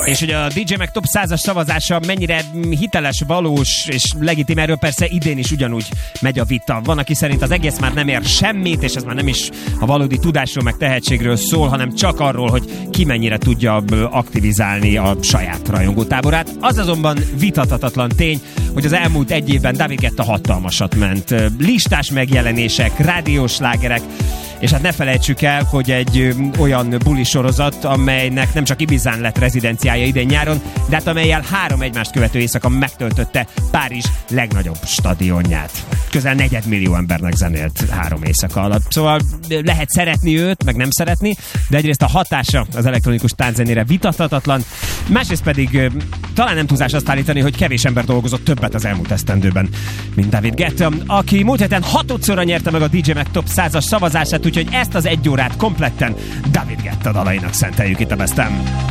És hogy a DJ Mag Top 100-as szavazása mennyire hiteles, valós és legitim, erről persze idén is ugyanúgy megy a vita. Van, aki szerint az egész már nem ér semmit, és ez már nem is a valódi tudásról meg tehetségről szól, hanem csak arról, hogy ki mennyire tudja aktivizálni a saját rajongótáborát. Az azonban vitathatatlan tény, hogy az elmúlt egy évben David Guetta hatalmasat ment. Listás megjelenések, rádiós slágerek, és hát ne felejtsük el, hogy egy olyan buli sorozat, amelynek nem csak Ibizán lett rezidenciája idén nyáron, de hát amellyel 3 egymást követő éjszaka megtöltötte Párizs legnagyobb stadionját. Közel 4 millió embernek zenélt 3 éjszaka alatt. Szóval lehet szeretni őt, meg nem szeretni, de egyrészt a hatása az elektronikus tánczenére vitathatatlan, másrészt pedig talán nem túlzás azt állítani, hogy kevés ember dolgozott többet az elmúlt esztendőben, mint David Guetta, aki múlt héten 6-szorra nyerte meg a DJ Mag Top 100-as szavazását, úgyhogy ezt az 1 órát kompletten David Guetta dalainak szenteljük itt a Bestem.